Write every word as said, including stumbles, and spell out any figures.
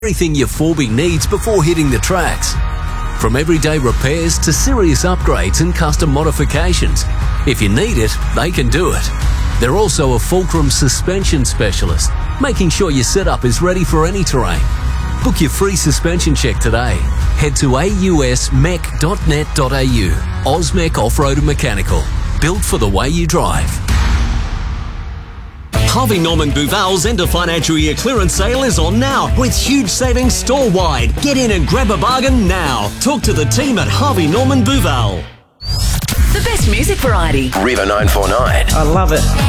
everything your four B needs before hitting the tracks. From everyday repairs to serious upgrades and custom modifications. If you need it, they can do it. They're also a Fulcrum suspension specialist, making sure your setup is ready for any terrain. Book your free suspension check today. Head to a u s mech dot net dot a u. Ozmech Off-Road and Mechanical. Built for the way you drive. Harvey Norman Buval's end of financial year clearance sale is on now with huge savings store-wide. Get in and grab a bargain now. Talk to the team at Harvey Norman Buval. The best music variety. River nine four nine. I love it.